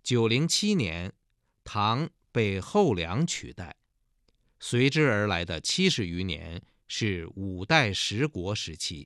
907年，唐被后梁取代，随之而来的70余年是五代十国时期。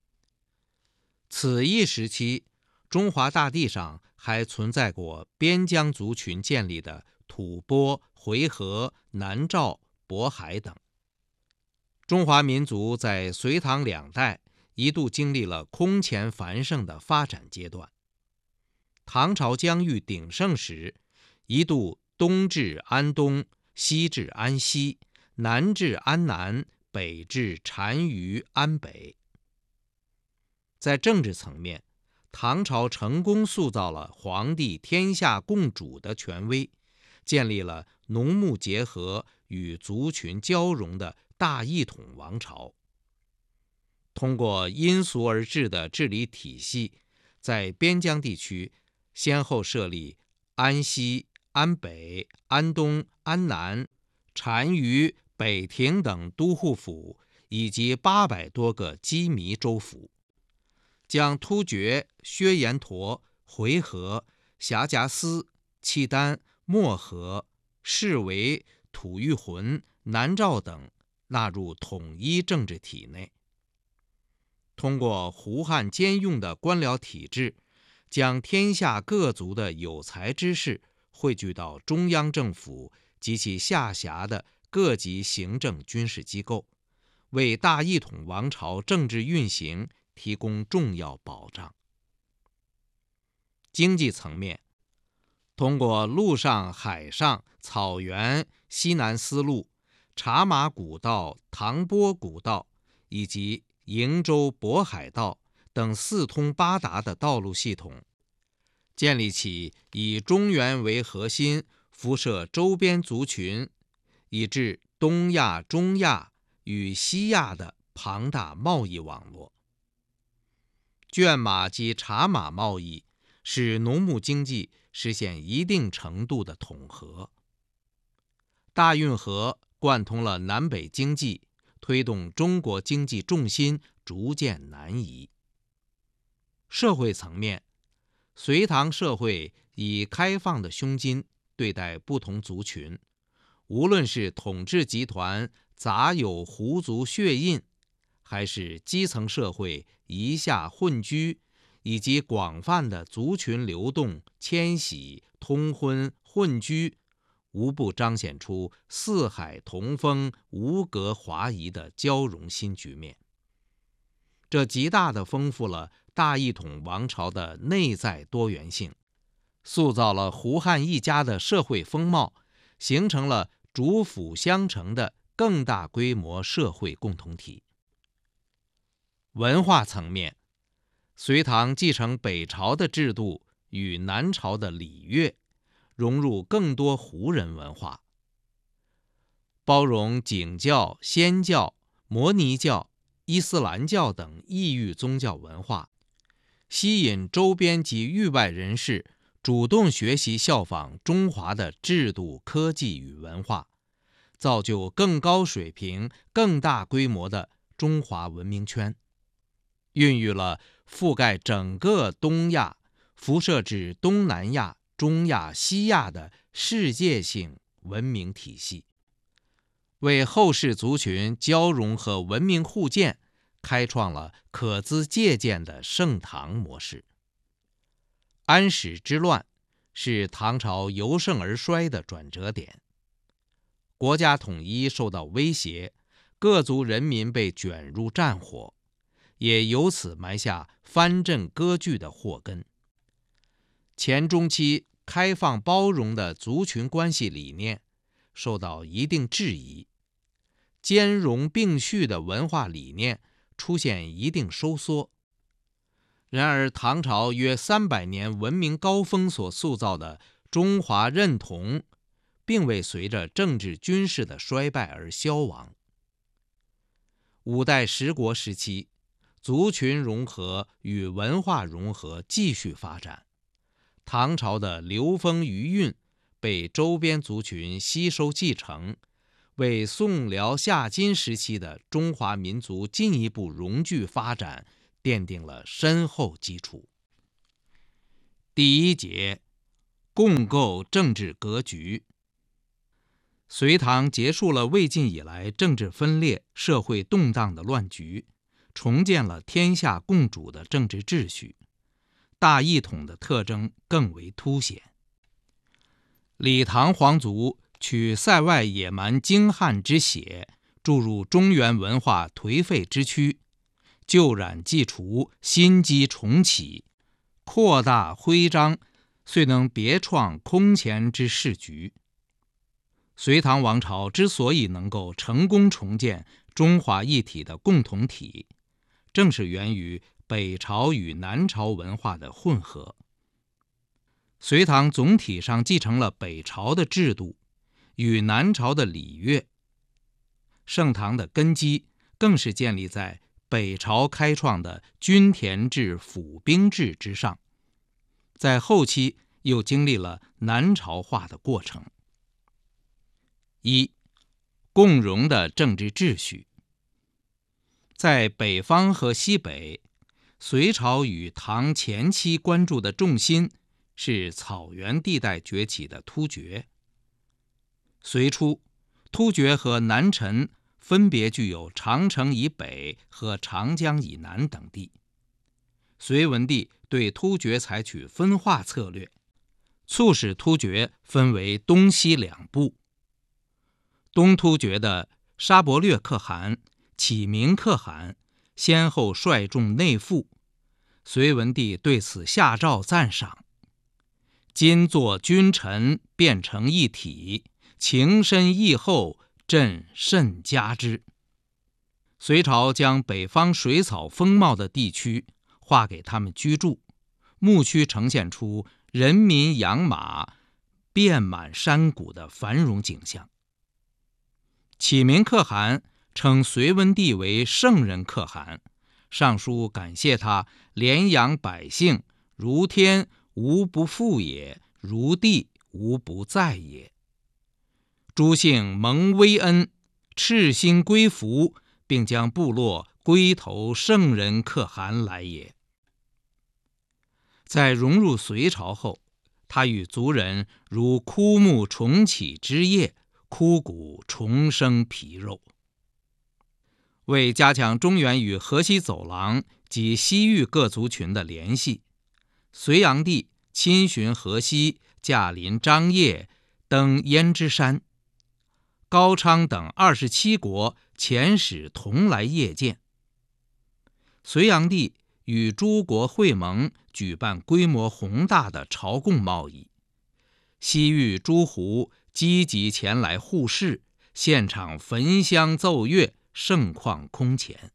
此一时期，中华大地上还存在过边疆族群建立的吐蕃、回纥、南诏、渤海等。中华民族在隋唐两代一度经历了空前繁盛的发展阶段。唐朝疆域鼎盛时，一度东至安东，西至安西，南至安南，北至单于安北。在政治层面，唐朝成功塑造了皇帝天下共主的权威，建立了农牧结合与族群交融的大一统王朝。通过因俗而治的治理体系，在边疆地区先后设立安西、安北、安东、安南、单于、北庭等都护府，以及800多个羁縻州府，将突厥、薛延陀、回纥、辖贾斯、契丹、漠河、释维、吐谷浑、南诏等纳入统一政治体内。通过胡汉兼用的官僚体制，将天下各族的有才之士汇聚到中央政府及其下辖的各级行政军事机构，为大一统王朝政治运行提供重要保障。经济层面，通过陆上、海上、草原、西南丝路、茶马古道、唐波古道以及瀛洲渤海道等四通八达的道路系统，建立起以中原为核心，辐射周边族群，以至东亚、中亚与西亚的庞大贸易网络。圈马及茶马贸易使农牧经济实现一定程度的统合。大运河贯通了南北经济，推动中国经济重心逐渐南移。社会层面，隋唐社会以开放的胸襟对待不同族群，无论是统治集团杂有胡族血印，还是基层社会夷夏混居，以及广泛的族群流动、迁徙、通婚、混居，无不彰显出四海同风、无隔华夷的交融新局面。这极大地丰富了大一统王朝的内在多元性，塑造了胡汉一家的社会风貌，形成了主辅相承的更大规模社会共同体。文化层面，隋唐继承北朝的制度与南朝的礼乐，融入更多胡人文化，包容景教、仙教、摩尼教、伊斯兰教等异域宗教文化，吸引周边及域外人士主动学习效仿中华的制度、科技与文化，造就更高水平、更大规模的中华文明圈，孕育了覆盖整个东亚、辐射至东南亚、中亚、西亚的世界性文明体系，为后世族群交融和文明互鉴开创了可资借鉴的盛唐模式。安史之乱是唐朝由盛而衰的转折点，国家统一受到威胁，各族人民被卷入战火，也由此埋下藩镇割据的祸根。前中期开放包容的族群关系理念受到一定质疑，兼容并蓄的文化理念出现一定收缩。然而唐朝约300年文明高峰所塑造的中华认同，并未随着政治军事的衰败而消亡。五代十国时期，族群融合与文化融合继续发展，唐朝的流风余韵被周边族群吸收继承，为宋辽夏金时期的中华民族进一步融聚发展奠定了深厚基础。第一节， 共构政治格局。隋唐结束了魏晋以来政治分裂、社会动荡的乱局，重建了天下共主的政治秩序，大一统的特征更为凸显。李唐皇族取塞外野蛮精悍之血，注入中原文化颓废之躯，旧染既除，新机重启，扩大徽章，遂能别创空前之世局。隋唐王朝之所以能够成功重建中华一体的共同体，正是源于北朝与南朝文化的混合。隋唐总体上继承了北朝的制度与南朝的礼乐，盛唐的根基更是建立在北朝开创的均田制府兵制之上，在后期又经历了南朝化的过程。一、共荣的政治秩序。在北方和西北，隋朝与唐前期关注的重心是草原地带崛起的突厥。隋初，突厥和南陈分别具有长城以北和长江以南等地。隋文帝对突厥采取分化策略，促使突厥分为东西两部。东突厥的沙伯略可汗、启明可汗先后率众内附，隋文帝对此下诏赞赏：今作君臣变成一体，情深义厚，朕甚嘉之。隋朝将北方水草丰茂的地区划给他们居住，牧区呈现出人民养马遍满山谷的繁荣景象。启明可汗称隋文帝为圣人可汗，上书感谢他怜养百姓，如天无不复也，如地无不在也。诸姓蒙威恩，赤心归服，并将部落归投圣人可汗来也。在融入隋朝后，他与族人如枯木重启枝叶，枯骨重生皮肉。为加强中原与河西走廊及西域各族群的联系，隋炀帝亲巡河西，驾临张掖，登胭脂山，高昌等27国遣使同来谒见。隋炀帝与诸国会盟，举办规模宏大的朝贡贸易，西域诸胡积极前来互市，现场焚香奏乐，盛况空前。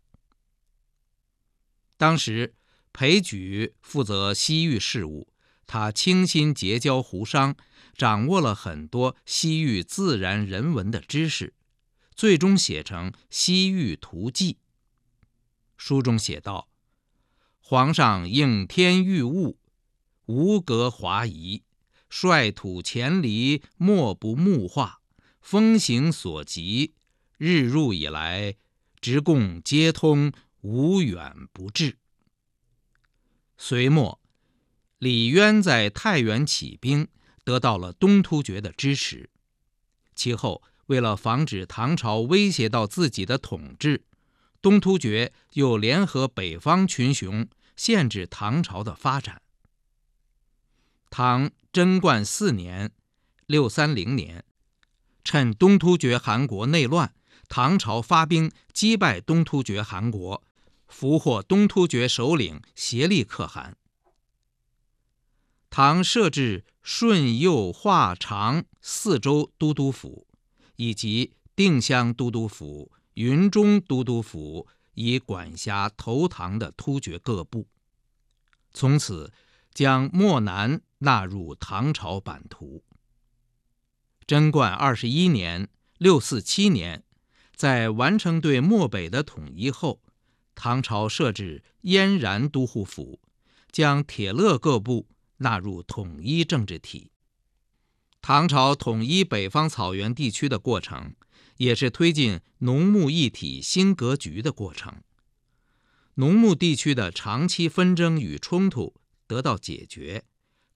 当时裴举负责西域事务，他倾心结交胡商，掌握了很多西域自然人文的知识，最终写成《西域图记》。书中写道：皇上应天欲物，无隔华夷，率土前离，莫不目化，风行所及，日入以来，直贡皆通，无远不至。隋末，李渊在太原起兵，得到了东突厥的支持。其后，为了防止唐朝威胁到自己的统治，东突厥又联合北方群雄，限制唐朝的发展。唐贞观4年（630年），趁东突厥汗国内乱，唐朝发兵击败东突厥汗国，俘获东突厥首领颉利可汗。唐设置顺右华长4州都督府，以及定襄都督府、云中都督府，以管辖投唐的突厥各部。从此将漠南纳入唐朝版图。贞观21年（647年），在完成对漠北的统一后，唐朝设置燕然都护府，将铁勒各部纳入统一政治体。唐朝统一北方草原地区的过程，也是推进农牧一体新格局的过程。农牧地区的长期纷争与冲突得到解决，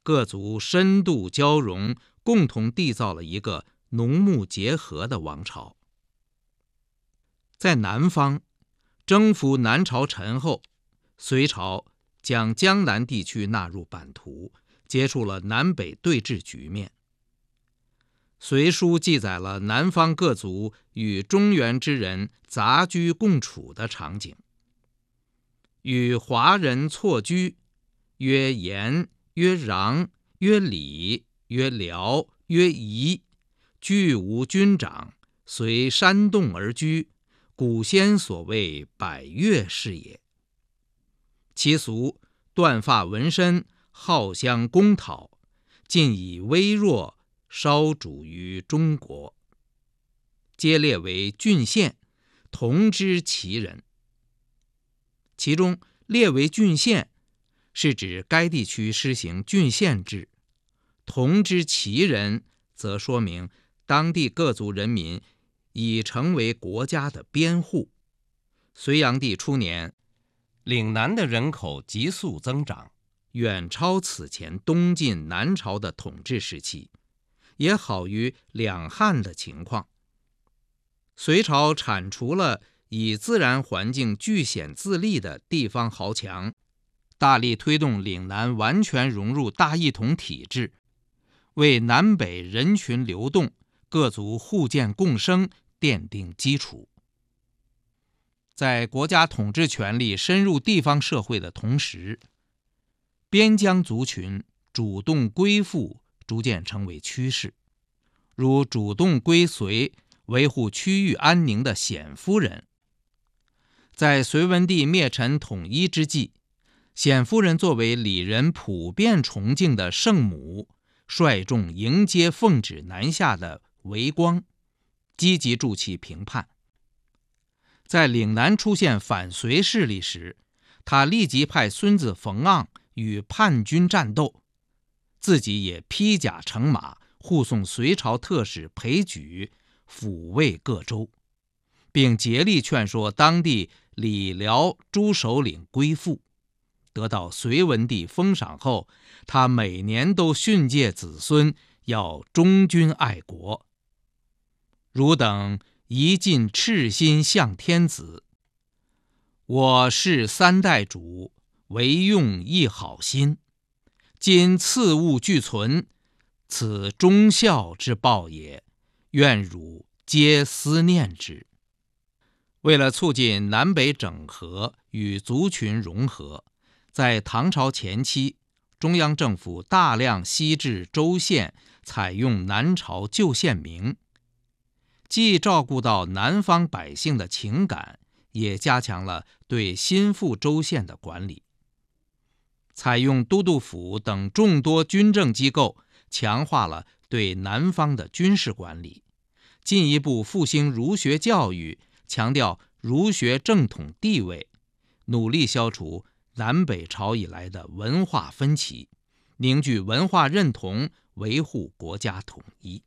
各族深度交融，共同缔造了一个农牧结合的王朝。在南方，征服南朝陈后，隋朝将江南地区纳入版图，结束了南北对峙局面。隋书记载了南方各族与中原之人杂居共处的场景。与华人错居，曰严，曰穰，曰礼，曰辽，曰夷，俱无君长，随山洞而居，古先所谓百越是也。其俗断发纹身，好相公讨，尽以微弱稍主于中国，皆列为郡县，同知其人。其中列为郡县是指该地区施行郡县制，同知其人则说明当地各族人民已成为国家的边户。隋炀帝初年，岭南的人口急速增长，远超此前东晋南朝的统治时期，也好于两汉的情况。隋朝铲除了以自然环境据险自立的地方豪强，大力推动岭南完全融入大一统体制，为南北人群流动、各族互鉴共生奠定基础。在国家统治权力深入地方社会的同时，边疆族群主动归附逐渐成为趋势，如主动归隋维护区域安宁的鲜夫人。在隋文帝灭陈统一之际，鲜夫人作为里人普遍崇敬的圣母，率众迎接奉旨南下的韦光，积极助其平叛。在岭南出现反隋势力时，他立即派孙子冯盎与叛军战斗，自己也披甲乘马护送隋朝特使裴矩抚慰各州，并竭力劝说当地李辽诸首领归附。得到隋文帝封赏后，他每年都训诫子孙要忠君爱国。汝等宜尽赤心向天子，我世三代主，唯用一好心。今赐物俱存，此忠孝之报也，愿汝皆思念之。为了促进南北整合与族群融合，在唐朝前期，中央政府大量西至州县，采用南朝旧县名，既照顾到南方百姓的情感，也加强了对新附州县的管理。采用都督府等众多军政机构，强化了对南方的军事管理，进一步复兴儒学教育，强调儒学正统地位，努力消除南北朝以来的文化分歧，凝聚文化认同，维护国家统一。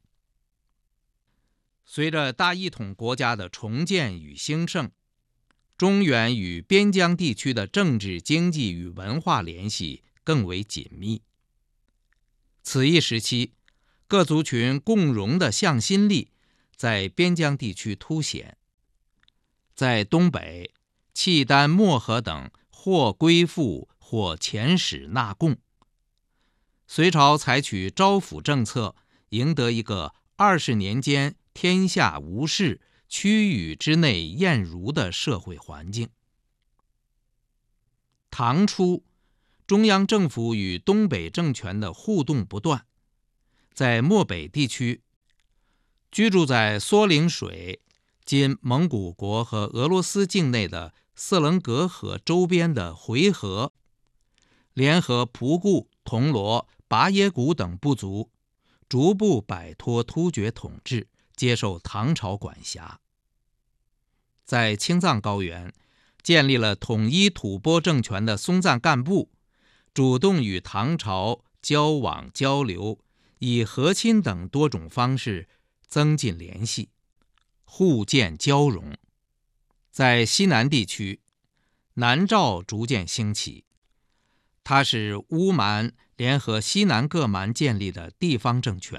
随着大一统国家的重建与兴盛，中原与边疆地区的政治、经济与文化联系更为紧密。此一时期，各族群共荣的向心力在边疆地区凸显。在东北，契丹、漠河等或归附或遣使纳贡。隋朝采取招抚政策，赢得一个20年间天下无事，区域之内晏如的社会环境。唐初，中央政府与东北政权的互动不断。在漠北地区，居住在梭陵水（今蒙古国和俄罗斯境内的色棱格河周边的回纥），联合仆固、铜锣、拔耶谷等部族，逐步摆脱突厥统治，接受唐朝管辖。在青藏高原，建立了统一吐蕃政权的松赞干布，主动与唐朝交往交流，以和亲等多种方式增进联系，互鉴交融。在西南地区，南诏逐渐兴起，它是乌蛮、 联合西南各蛮建立的地方政权。